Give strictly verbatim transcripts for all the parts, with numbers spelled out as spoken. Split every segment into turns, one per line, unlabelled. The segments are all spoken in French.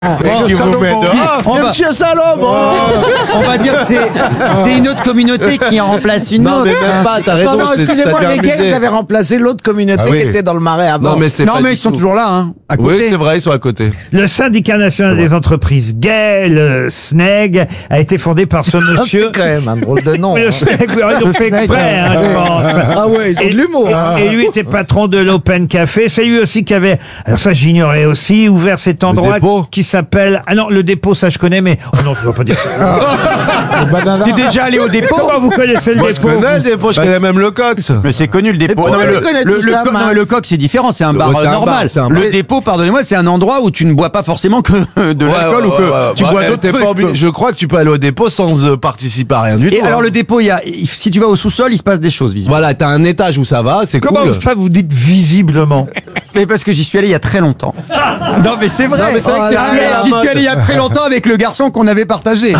Bon,
qui vous met dehors,
on, va,
Monsieur Salomon.
on va dire que c'est c'est une autre communauté qui en remplace une
Non,
autre.
mais même pas, t'as raison.
Non, non,
c'est-
excusez-moi,
ça
les
fait
gays,
amuser.
ils avaient remplacé l'autre communauté
Ah oui.
qui était dans le marais avant.
Non, mais c'est
Non,
pas
mais
du
ils sont
tout.
toujours là, hein, à
Oui,
côté.
c'est vrai, ils sont à côté.
Le syndicat national des entreprises gays, le S N E G, a été fondé par ce monsieur.
C'est quand même un drôle de nom.
Le
hein.
S N E G, ils ont fait exprès, hein, je pense.
Ah ouais, ils ont
Et,
de l'humour. hein.
et- et lui était patron de l'Open Café. C'est lui aussi qui avait, alors ça j'ignorais aussi, ouvert cet endroit
dépôt
qui s'appelle, ah non, le dépôt, ça je connais, mais, oh non, je ne vais pas dire ça.
Le banana.
T'es déjà allé au dépôt?
Comment vous connaissez le
Moi, je
dépôt
connais le dépôt, je connais même le Cox.
Mais c'est connu le dépôt.
pourquoi
Non, mais
tu
le,
connais
le,
tout
le
ça,
co- non,
Max
mais le coq, c'est différent, c'est un bar
Ouais, c'est
euh,
un
normal.
bar, c'est un
le
bar.
dépôt, pardonnez-moi, c'est un endroit où tu ne bois pas forcément que de l'alcool ou que tu
Ouais,
bois
eh,
d'autres
t'es pas
trucs.
obligé- Je crois que tu peux aller au dépôt sans euh, participer à rien du tout.
Et alors
hein.
le dépôt, il y a, si tu vas au sous-sol, il se passe des choses, visiblement.
Voilà, t'as un étage où ça va, c'est
Comment
cool.
ça vous dites visiblement?
Mais parce que j'y suis allé il y a très longtemps. Non mais c'est vrai.
Non, mais c'est vrai que c'est
Ah,
arrivé à la
J'y
mode.
suis allé il y a très longtemps avec le garçon qu'on avait partagé.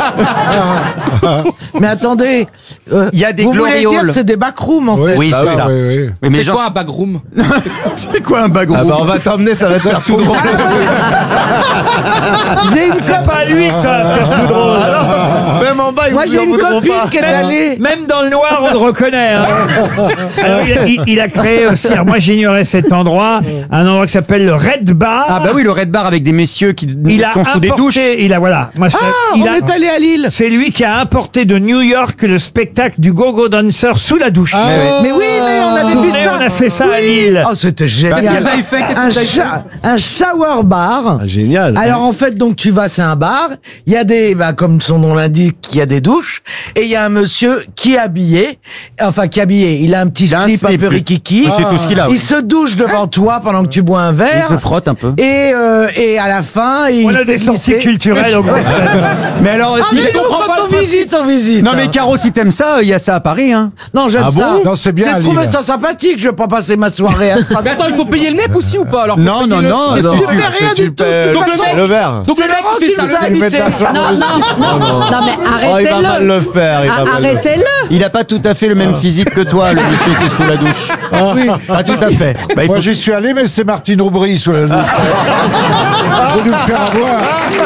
Mais attendez, euh,
Il y a des
vous voulez dire
glorioles.
que c'est des backrooms en fait.
Oui,
Ah
c'est
oui,
ça.
oui,
Oui, mais les gens-
Quoi un backroom?
c'est quoi un bagon?
Ah bah on va t'emmener, ça va te faire tout drôle.
J'ai une,
C'est pas lui que ça va faire tout drôle.
Même en bas, ils
moi
vous
j'ai
en
une
voudront
copine
pas.
qui est allée.
Même dans le noir, on le reconnaît. hein. Alors, il, a, il- il a créé aussi, alors moi j'ignorais cet endroit, un endroit qui s'appelle le Red Bar.
Ah bah oui, le Red Bar avec des messieurs qui
il a
sont sous des douches.
importé, il a voilà, moi, je-
Ah,
il
on
a-
est allé à Lille.
c'est lui qui a importé de New York le spectacle du Go-Go Dancer sous la douche.
Mais oui, mais on
Vous
avait
vous
vu
souvenez,
ça.
on a fait ça à Lille.
Oh, c'était génial.
Qu'est-ce que vous avez fait? Qu'est-ce que
un,
vous avez fait
cha- un shower bar.
Ah, génial.
Alors en fait, donc tu vas, c'est un bar. Il y a des, bah, comme son nom l'indique, il y a des douches. Et il y a un monsieur qui est habillé, enfin qui est habillé. Il a un petit
Il a un
slip un
slip,
peu
oui.
rikiki.
Oui, c'est tout ce qu'il a,
Il
oui.
se douche devant toi pendant que tu bois un
Il
verre.
se frotte un peu.
Et, euh, et à la fin, il
On a
fait
des sorties
glisser.
culturelles au
Ouais.
gros.
Mais alors,
Ah
si-
mais nous, quand on visite, on visite.
non mais
hein.
Caro, si t'aimes ça, il y a ça à Paris, hein.
Non, j'aime
Ah
ça.
bon
Non, c'est bien à
J'ai trouvé
Lille.
ça sympathique. Je vais pas passer ma soirée à ça.
Mais attends, il faut payer le mec aussi ou pas alors? Faut
Non,
payer
non,
le-
non,
Qu'est-ce
non.
que
Tu
tu
fais
fais
rien
Tu
du tout.
paies
De toute
le
façon,
mec-
le verre.
Donc
c'est
le mec
Laurent
qui
qui
fait
nous a
ça.
Ils mettent
invités.
l'argent.
Non, non, non, non, mais
Oh, il va mal
arrêtez-le.
le faire. Il va
Ah,
mal le faire.
Arrêtez-le.
Il a pas tout à fait le même physique que toi, le monsieur qui est sous la douche. Oui, pas tout à fait. Bah, il
Moi
faut-
j'y suis allé, mais c'était Martine Aubry sous la douche. J'ai dû me faire avoir.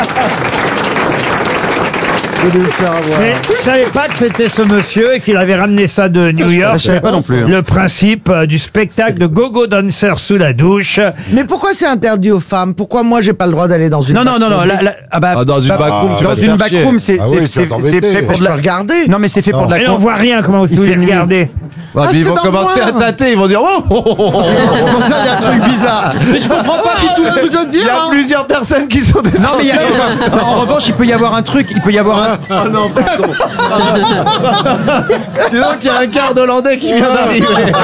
J'ai dû me faire avoir.
Mais je savais pas que c'était ce monsieur et qu'il avait ramené ça de New York.
je savais pas non plus, hein.
Le principe euh, du spectacle de Go-Go Dancer sous la douche.
Mais pourquoi c'est interdit aux femmes? Pourquoi moi j'ai pas le droit d'aller dans une
Non, non, non, non. là- là- ah bah,
Ah, dans une
bah,
backroom, tu
dans
vas te
une
faire
backroom,
chier.
c'est
Ah
c'est-
oui, tu vas
c'est-
t'embêter.
c'est fait pour
Je
de
peux
la.
regarder.
Non, mais c'est fait pour de la.
Et on voit rien, comment vous voulez
fait nuit.
regarder.
Ouais,
Ah,
puis ils
c'est
vont
dans le
commencer à
noir.
tâter, ils vont dire oh, oh, oh, oh, oh.
Pour ça, il y a un truc bizarre.
Mais je comprends pas du tout ce que je veux
Il
dire.
y a
hein.
plusieurs personnes qui sont des
Non, mais il y a, en revanche, il peut y avoir un truc. Il peut y avoir un.
Oh non, pardon. Dis donc qu'il y a un quart d'Hollandais qui vient d'arriver.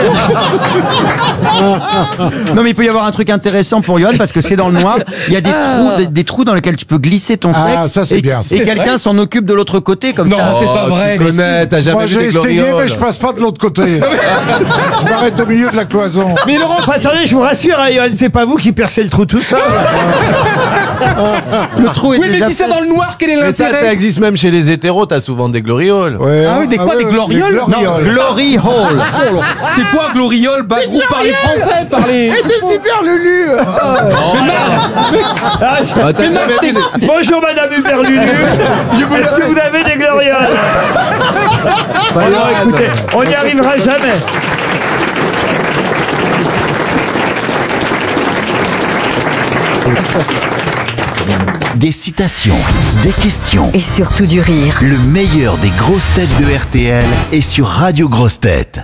Non, mais il peut y avoir un truc intéressant pour Johan parce que c'est dans le noir. Il y a des trous, des, des trous dans lesquels tu peux glisser ton
Ah,
sexe.
ça, c'est
et,
bien, ça.
Et quelqu'un s'en occupe de l'autre côté comme
Non,
ça.
c'est pas
Oh,
vrai.
Tu connais, t'as jamais
Moi
vu
j'ai
des
essayé,
glorioles.
mais je passe pas de l'autre côté. Je m'arrête au milieu de la cloison.
Mais Laurent,
Enfin, attendez, je vous rassure, hein, Johan, c'est pas vous qui percez le trou tout seul.
Le trou est
oui, mais
déjà
si c'est
fait.
dans le noir, quel est
Mais ça, ça
l'intérêt?
existe même chez les hétéros, t'as souvent des glorioles.
Ouais,
Ah oui, des quoi, des glorioles
des
Non,
glorioles.
Glory Hall.
C'est quoi gloriole? Bagrou par les Français, par les.
C'est super Lulu.
Ah, je-
Ah, t'as jamais vu des-
Bonjour Madame Huberlulu. Est-ce que vous avez des glorioles?
Bah,
Alors
Johan,
écoutez, on n'y arrivera jamais.
Des citations, des questions.
Et surtout du rire.
Le meilleur des grosses têtes de R T L est sur Radio Grosses Têtes.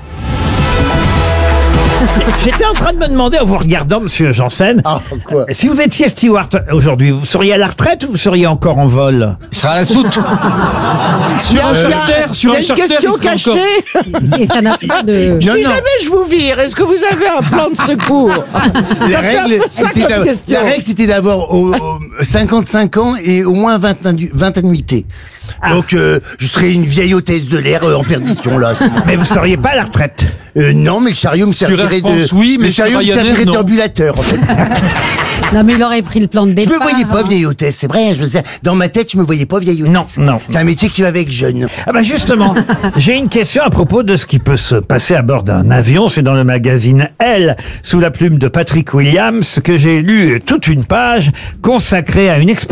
J'étais en train de me demander en vous regardant, Monsieur Janssen,
Ah, quoi?
si vous étiez steward aujourd'hui, vous seriez à la retraite ou vous seriez encore en vol?
Il sera à la soute. Sur un charter, sur
Il y a
un
une
charter.
question
il sera encore-
cachée.
Et ça n'a pas de.
Si jamais je vous vire, est-ce que vous avez un plan de secours?
La
Ça fait un
règle,
peu ça
c'était
comme
d'avoir-
question.
la règle, c'était d'avoir au- au- cinquante-cinq ans et au moins vingt, annu- vingt annuités. Donc, euh, je serais une vieille hôtesse de l'air euh, en perdition, là.
Mais vous seriez pas à la retraite.
Euh, non, mais le chariot me
Sur Air
servirait
France,
de.
oui, mais
le
sur
chariot me
Ryanair,
servirait
non.
d'ambulateur, en fait.
Non, mais il aurait pris le plan de
Je
départ.
me voyais pas
hein.
vieille hôtesse, c'est vrai. Je sais, dans ma tête, je me voyais pas vieille hôtesse.
Non, non.
C'est un métier qui va avec jeune.
Ah bah justement, j'ai une question à propos de ce qui peut se passer à bord d'un avion. C'est dans le magazine Elle, sous la plume de Patrick Williams, que j'ai lu toute une page consacrée à une expression